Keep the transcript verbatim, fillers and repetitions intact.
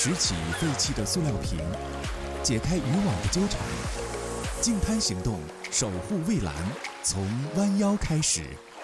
拾起废弃的塑料瓶，解开渔网的纠缠。净滩行动，守护蔚蓝，从弯腰开始。